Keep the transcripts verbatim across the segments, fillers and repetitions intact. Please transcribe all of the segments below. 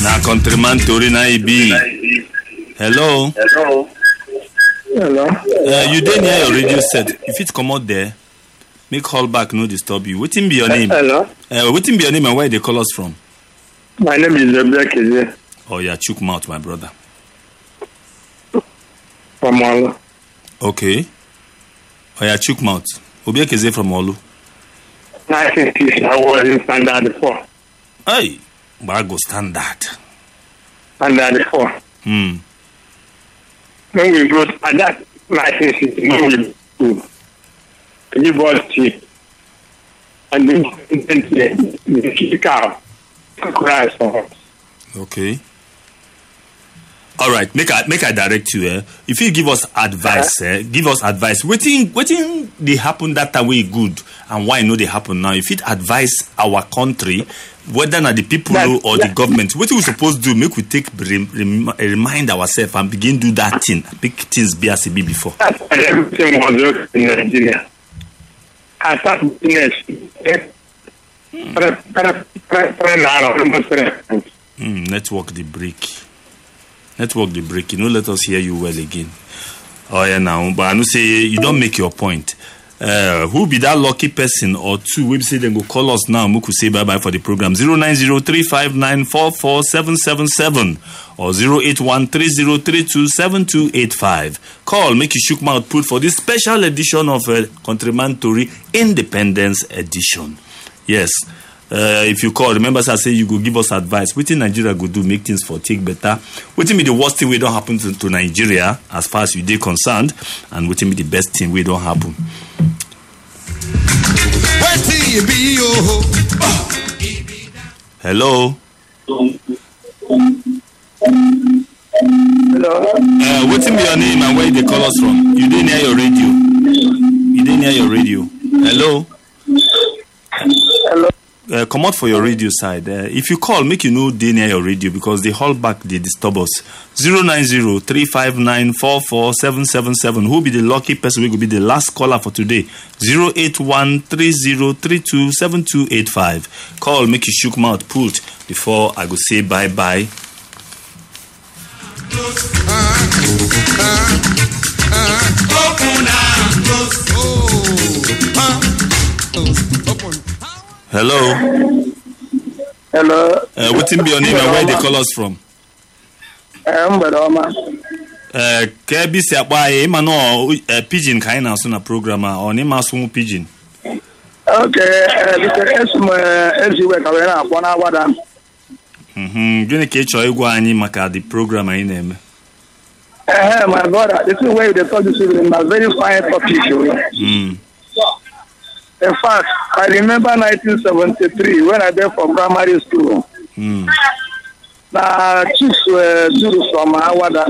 Na countryman Tori na I be. Hello. Hello. Hello. Uh, you dey near your radio set. If it come out there, make call back, no disturb you. Wetin be your name? Hello. Uh, wetin be your name and where they call us from? My name is Obiakeze. Oh, yeah, chook mouth, my brother. From Olu. Okay. Oh, yeah, chook mouth. Obiakeze from Olu. nineteen sixty, I was in Standard four. Hey, Bago standard. Standard four. Hmm. When we brought at that nineteen sixty, when we go to give us tea. And then the, the cow cries for us. Okay. All right, make I make I direct you. Eh? If you give us advice, eh? give us advice. Wetin wetin dey happen that time wey good and why no dey happen now? If it advise our country, whether na the people That, or that, the government, what we suppose do? Make we take rem, rem, remind ourselves and begin do that thing. Make things be as it be before. That's why everything was okay in Nigeria. I start business. Mm, network the break. Network the break. You know, let us hear you well again. Oh yeah, now, but I know say you don't make your point. Uh, who be that lucky person or two? We say then go call us now. We could say bye bye for the program. Zero nine zero three five nine four four seven seven seven or zero eight one three zero three two seven two eight five. Call, make you shook mouth put for this special edition of uh, Countryman Tori Independence Edition. Yes. Uh, if you call, remember I say you go give us advice. What in Nigeria go do make things for take better? What be the worst thing we don't happen to, to Nigeria as far as you dey concerned, and what be the best thing we don't happen? Hello. Hello. Uh, what be your name and where they call us from? You dey near your radio. You dey near your radio. Hello. Hello. Uh, come out for your radio side. Uh, if you call, make you know they near your radio because they hold back, they disturb us. zero nine zero three five nine four four seven seven seven. Who be the lucky person? We will be the last caller for today. zero eight one three zero three two seven two eight five. Call, make you shook mouth put before I go say bye bye. Hello. Hello. Uh, what be your name and where they call us from? Um, but Oma. Uh, K B C Abaye, man, no pigeon kind of on a programmer or name as one pigeon. Okay, because my as you work around one hour down. Hmm. Gonna catch you go any maka the programmer in them. Eh, my brother, this is where they talk this evening. A very fine topic. Hmm. In fact, I remember nineteen seventy-three when I went for primary school. Hmm. Now, chiefs were due from Awada.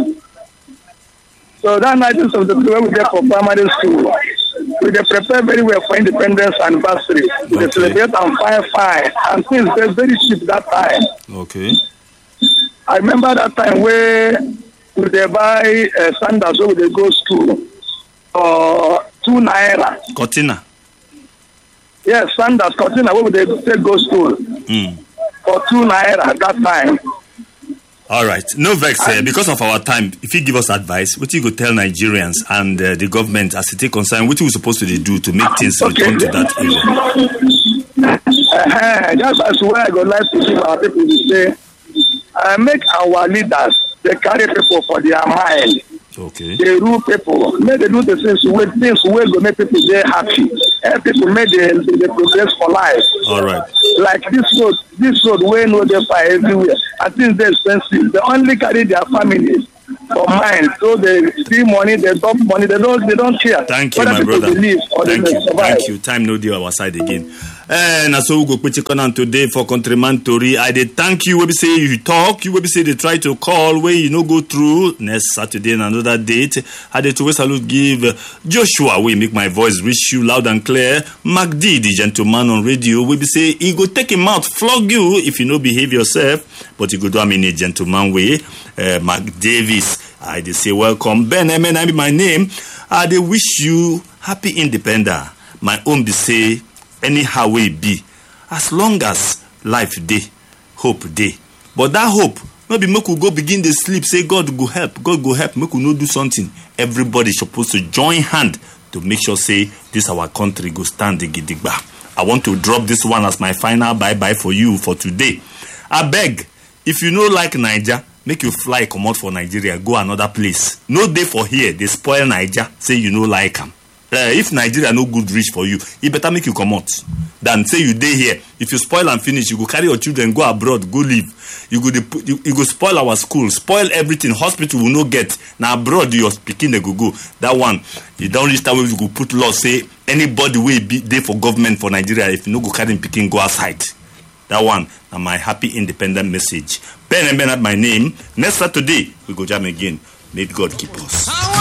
So that nineteen seventy-three when we went for primary school, we were prepared very well for independence anniversary. We okay. celebrate and fire fire. And things were very cheap that time. Okay. I remember that time where we they buy uh, sandals so we they go school for two naira. Cortina. Yes, sandals, cortina, where would they take go school? Mm. For two naira at that time. All right. No vex, uh, because of our time, if you give us advice, what you go tell Nigerians and uh, the government as it take concern, what we supposed to do to make things okay. return to that area? Uh-huh. Just as well, I would like to give our people to say, uh, make our leaders, they carry people for their mind. Okay. They rule people. Make they do the things where things where go make people very happy. Help people make the, the, the progress for life. All right. Like this road, this road where no they buy everywhere. I think they're expensive. They only carry their families for mind. So they steal money, they drop money, they don't they don't care. Thank you, my brother. Thank you. Thank you. Time no deal our side again. And so we go put you on today for Countryman Tori. I did thank you. We be say you talk. You will be say they try to call where you no go through next Saturday and another date. I did to salute give Joshua. We make my voice reach you loud and clear. Mac D, the gentleman on radio. We be say he go take him out, flog you if you no behave yourself. But you go do I mean a gentleman way. Uh, Mac Davis. I did say welcome. Ben Amen, I be my name. I did wish you happy independence. My own be say anyhow we be, as long as life day, hope day, But that hope, maybe make we go begin the sleep, say God go help, God go help, make we no do something. Everybody supposed to join hand to make sure say this our country go stand the gidigba. I want to drop this one as my final bye-bye for you for today. I beg, if you no like Niger, make you fly come out for Nigeria, go another place. No day for here, they spoil Niger, say you no like them. Uh, if Nigeria no good reach for you, it better make you come out than say you day here. If you spoil and finish, you go carry your children, go abroad, go live. You go you, you go spoil our school, spoil everything. Hospital will no get. Now abroad, your speaking they go go. That one, you don't reach that way. You go put law say anybody will be there for government for Nigeria. If you no go carry picking, go outside. That one, and my happy independent message. Ben and Bernard, my name. Next Saturday we go jam again. May God keep us.